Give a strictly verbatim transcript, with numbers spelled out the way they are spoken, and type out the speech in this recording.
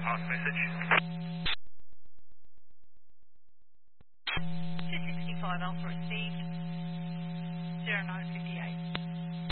pass message. two sixty-five Alpha received, zero nine fifty-eight.